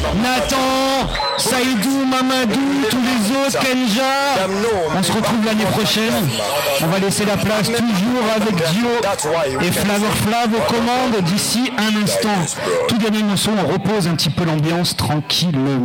Nathan, Saïdou, Mamadou, tous les autres, Kenja. On se retrouve l'année prochaine. On va laisser la place toujours avec Dio et Flavor Flav aux commandes d'ici un instant. Tout dernier morceau, on repose un petit peu l'ambiance tranquillement.